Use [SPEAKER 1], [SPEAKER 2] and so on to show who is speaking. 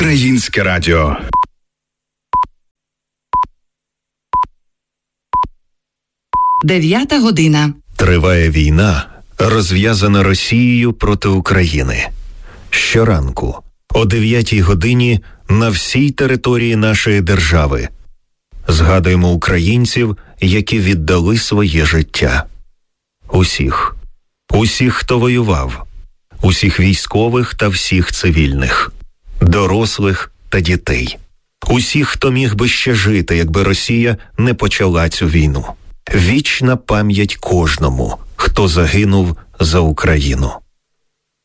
[SPEAKER 1] Українське радіо.
[SPEAKER 2] Дев'ята година.
[SPEAKER 3] Триває війна, розв'язана Росією проти України. Щоранку, о 9 годині, на всій території нашої держави згадуємо українців, які віддали своє життя. Усіх, хто воював, усіх військових та всіх цивільних, дорослих та дітей, усіх, хто міг би ще жити, якби Росія не почала цю війну. Вічна пам'ять кожному, хто загинув за Україну.